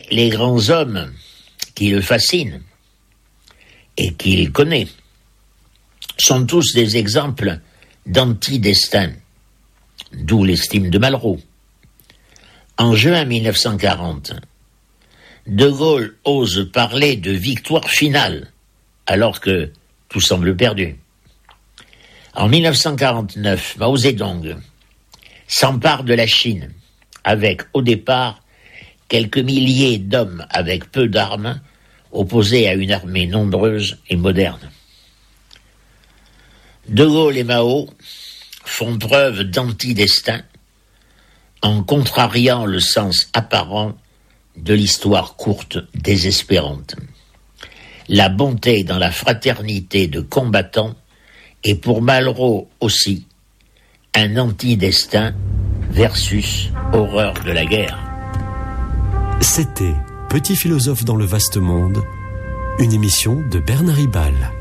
les grands hommes qui le fascinent et qu'il connaît sont tous des exemples d'anti-destin, d'où l'estime de Malraux. En juin 1940, De Gaulle ose parler de victoire finale, alors que tout semble perdu. En 1949, Mao Zedong s'empare de la Chine, avec, au départ, quelques milliers d'hommes avec peu d'armes, opposés à une armée nombreuse et moderne. De Gaulle et Mao font preuve d'anti-destin en contrariant le sens apparent de l'histoire courte désespérante. La bonté dans la fraternité de combattants est pour Malraux aussi un anti-destin versus horreur de la guerre. C'était Petit philosophe dans le vaste monde, une émission de Bernard Ribal.